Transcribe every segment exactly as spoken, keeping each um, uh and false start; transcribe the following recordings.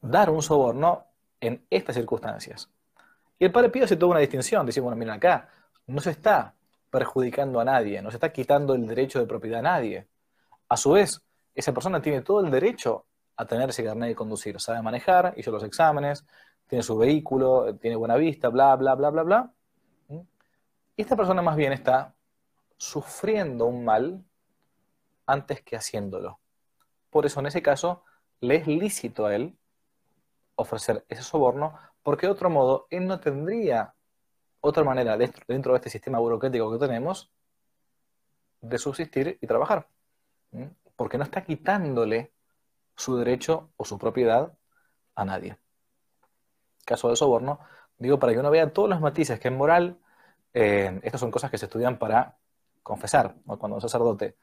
dar un soborno en estas circunstancias. Y el padre Pío hace toda una distinción, dice, bueno, miren acá, no se está perjudicando a nadie, no se está quitando el derecho de propiedad a nadie. A su vez, esa persona tiene todo el derecho a tener ese carnet de conducir, sabe manejar, hizo los exámenes, tiene su vehículo, tiene buena vista, bla, bla, bla, bla, bla. Y esta persona más bien está sufriendo un mal antes que haciéndolo. Por eso, en ese caso, le es lícito a él ofrecer ese soborno, porque de otro modo, él no tendría otra manera dentro, dentro de este sistema burocrático que tenemos de subsistir y trabajar. ¿Mm? Porque no está quitándole su derecho o su propiedad a nadie. Caso de soborno, digo, para que uno vea todos los matices que en moral, eh, estas son cosas que se estudian para confesar, ¿no? Cuando un sacerdote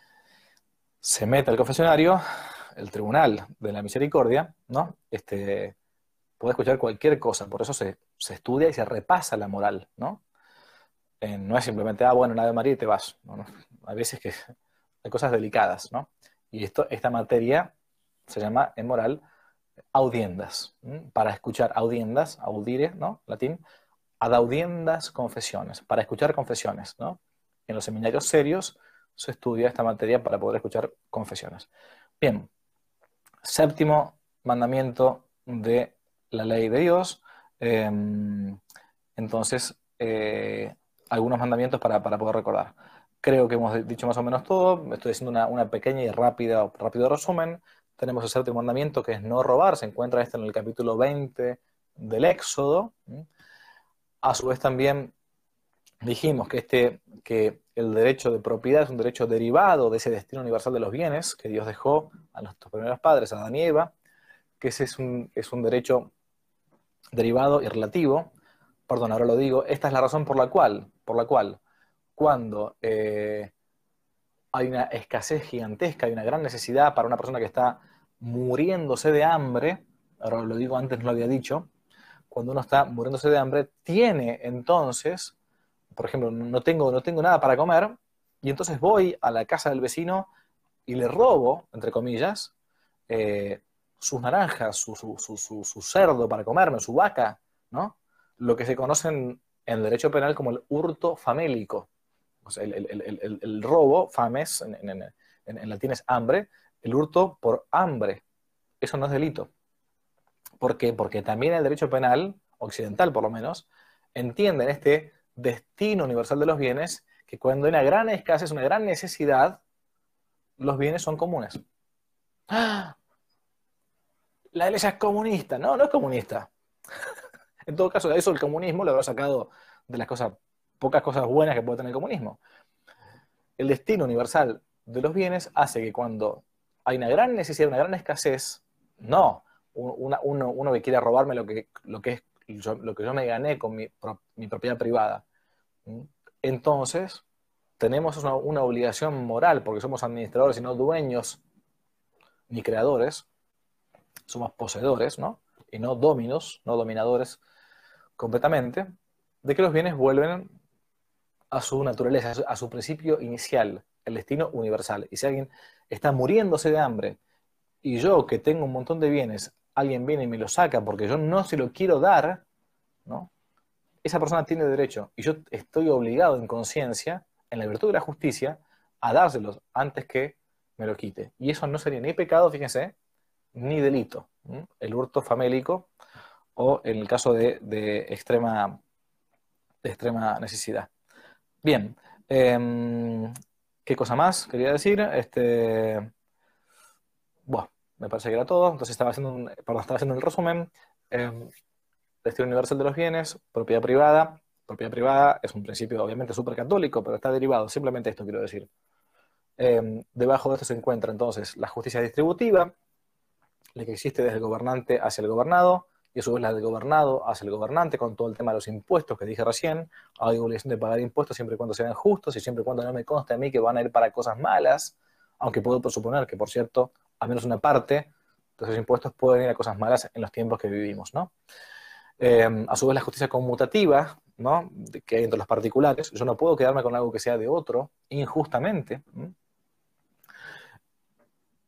se mete al confesionario, el tribunal de la misericordia, ¿no? Este, puede escuchar cualquier cosa, por eso se, se estudia y se repasa la moral, ¿no? Eh, no es simplemente, ah, bueno, una Ave María y te vas. No, no. Hay veces que hay cosas delicadas, ¿no? Y esto, esta materia se llama en moral audiendas. ¿M? Para escuchar audiendas, audire, ¿no? Latín, ad audiendas confesiones, para escuchar confesiones, ¿no? En los seminarios serios se estudia esta materia para poder escuchar confesiones. Bien, séptimo mandamiento de la ley de Dios. Eh, entonces, eh, algunos mandamientos para, para poder recordar. Creo que hemos dicho más o menos todo. Estoy haciendo una, una pequeña y rápida, rápido resumen. Tenemos el séptimo mandamiento, que es no robar. Se encuentra este en el capítulo veinte del Éxodo. A su vez también dijimos que, este, que el derecho de propiedad es un derecho derivado de ese destino universal de los bienes que Dios dejó a nuestros primeros padres, a Adán y Eva, que ese es un, es un derecho derivado y relativo. Perdón, ahora lo digo. Esta es la razón por la cual, por la cual cuando eh, hay una escasez gigantesca, hay una gran necesidad para una persona que está muriéndose de hambre, ahora lo digo, antes no lo había dicho, cuando uno está muriéndose de hambre, tiene entonces, por ejemplo, no tengo, no tengo nada para comer, y entonces voy a la casa del vecino y le robo, entre comillas, eh, sus naranjas, su, su, su, su, su cerdo para comerme, su vaca, ¿no? Lo que se conoce en, en el derecho penal como el hurto famélico. O sea, el, el, el, el, el robo, fames, en, en, en, en latín es hambre, el hurto por hambre. Eso no es delito. ¿Por qué? Porque también el derecho penal, occidental por lo menos, entiende en este destino universal de los bienes que cuando hay una gran escasez, una gran necesidad, los bienes son comunes. ¡Ah! La iglesia es comunista. No, no es comunista. En todo caso, eso el comunismo lo habrá sacado de las cosas, pocas cosas buenas que puede tener el comunismo. El destino universal de los bienes hace que cuando hay una gran necesidad, una gran escasez, no una, uno, uno que quiera robarme lo que, lo que, es, yo, lo que yo me gané con mi, mi propiedad privada. Entonces, tenemos una, una obligación moral, porque somos administradores y no dueños ni creadores, somos poseedores, ¿no? Y no dominos, no dominadores completamente, de que los bienes vuelven a su naturaleza, a su, a su principio inicial, el destino universal. Y si alguien está muriéndose de hambre y yo que tengo un montón de bienes, alguien viene y me lo saca porque yo no se lo quiero dar, ¿no? Esa persona tiene derecho y yo estoy obligado en conciencia, en la virtud de la justicia, a dárselos antes que me lo quite. Y eso no sería ni pecado, fíjense, ni delito. ¿Mm? El hurto famélico o en el caso de, de, extrema, de extrema necesidad. Bien, eh, ¿qué cosa más quería decir? Este, bueno, me parece que era todo. Entonces estaba haciendo un, perdón, estaba haciendo el resumen. Eh, Destino universal de los bienes, propiedad privada. Propiedad privada es un principio obviamente súper católico, pero está derivado. Simplemente esto quiero decir. Eh, debajo de esto se encuentra entonces la justicia distributiva, la que existe desde el gobernante hacia el gobernado, y a su vez la del gobernado hacia el gobernante, con todo el tema de los impuestos que dije recién. Hay obligación de pagar impuestos siempre y cuando sean justos y siempre y cuando no me conste a mí que van a ir para cosas malas, aunque puedo suponer que, por cierto, al menos una parte de esos impuestos pueden ir a cosas malas en los tiempos que vivimos, ¿no? Eh, a su vez la justicia conmutativa, ¿no? Que hay entre los particulares. Yo no puedo quedarme con algo que sea de otro injustamente. ¿Mm?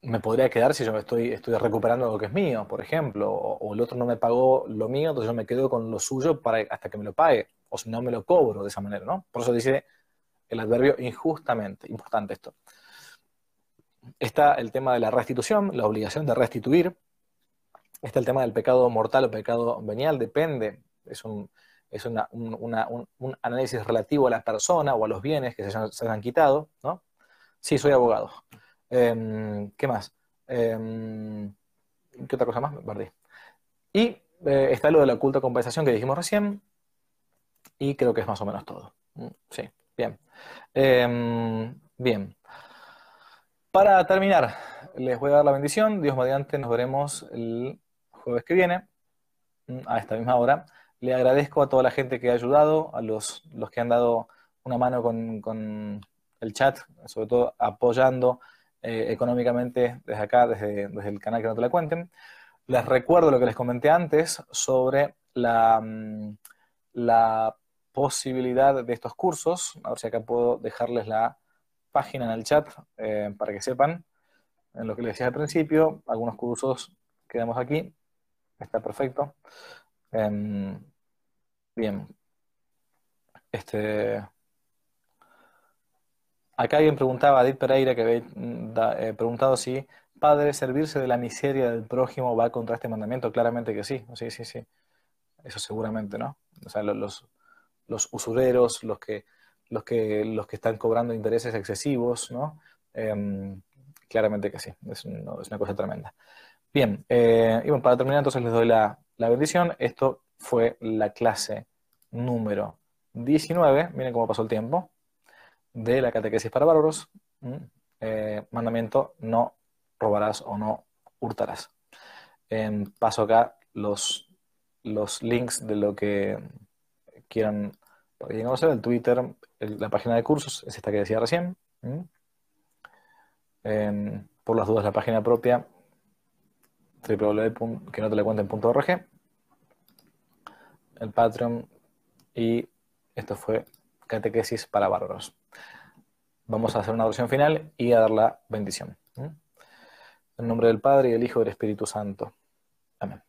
me podría quedar si yo me estoy, estoy recuperando lo que es mío, por ejemplo, o, o el otro no me pagó lo mío, entonces yo me quedo con lo suyo para, hasta que me lo pague, o si no me lo cobro de esa manera, ¿no? Por eso dice el adverbio injustamente, importante esto. Está el tema de la restitución, la obligación de restituir. Está el tema del pecado mortal o pecado venial, depende, es un, es una, un, una, un, un análisis relativo a la persona o a los bienes que se, hayan, se han quitado, ¿no? Sí, soy abogado. Eh, ¿Qué más? Eh, ¿Qué otra cosa más? Me perdí. Y eh, está lo de la oculta compensación que dijimos recién, y creo que es más o menos todo. Sí, bien. Eh, bien. Para terminar, les voy a dar la bendición. Dios mediante, nos veremos el jueves que viene, a esta misma hora. Le agradezco a toda la gente que ha ayudado, a los, los que han dado una mano con, con el chat, sobre todo apoyando eh, económicamente desde acá, desde, desde el canal Que No Te La Cuenten. Les recuerdo lo que les comenté antes sobre la, la posibilidad de estos cursos. A ver si acá puedo dejarles la página en el chat eh, para que sepan. En lo que les decía al principio, algunos cursos quedamos aquí. Está perfecto. Eh, bien. Este, acá alguien preguntaba, Edith Pereira, que había da, eh, preguntado si padre servirse de la miseria del prójimo va contra este mandamiento. Claramente que sí. Sí, sí, sí. Eso seguramente, ¿no? O sea, los, los, los usureros, los que, los, que, los que están cobrando intereses excesivos, ¿no? Eh, claramente que sí. Es, no, es una cosa tremenda. Bien, eh, y bueno, para terminar entonces les doy la, la bendición. Esto fue la clase número diecinueve, miren cómo pasó el tiempo, de la catequesis para bárbaros. ¿Mm? Eh, mandamiento, no robarás o no hurtarás. Eh, paso acá los, los links de lo que quieran, para que lleguen a conocer, el Twitter, el- la página de cursos, es esta que decía recién. ¿Mm? Eh, por las dudas, la página propia, doble u doble u doble u punto que no te la cuenten punto org, el Patreon, y esto fue Catequesis para Bárbaros. Vamos a hacer una oración final y a dar la bendición. ¿Mm? En nombre del Padre, y del Hijo, y del Espíritu Santo. Amén.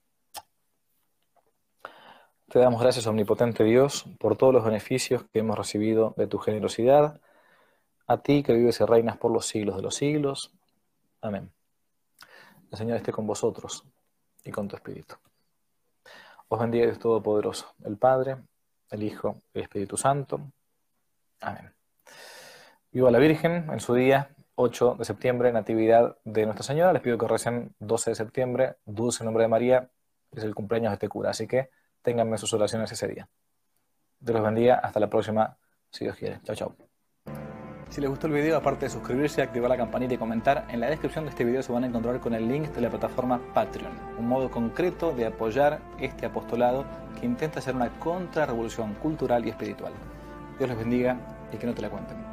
Te damos gracias, omnipotente Dios, por todos los beneficios que hemos recibido de tu generosidad. A ti que vives y reinas por los siglos de los siglos. Amén. El Señor esté con vosotros y con tu Espíritu. Os bendiga Dios Todopoderoso, el Padre, el Hijo y el Espíritu Santo. Amén. Viva la Virgen en su día, ocho de septiembre, Natividad de Nuestra Señora. Les pido que recen doce de septiembre, dulce nombre de María, es el cumpleaños de este cura, así que ténganme sus oraciones ese día. Dios los bendiga, hasta la próxima, si Dios quiere. Chao, chao. Si les gustó el video, aparte de suscribirse, activar la campanita y comentar, en la descripción de este video se van a encontrar con el link de la plataforma Patreon, un modo concreto de apoyar este apostolado que intenta hacer una contrarrevolución cultural y espiritual. Dios les bendiga y que no te la cuenten.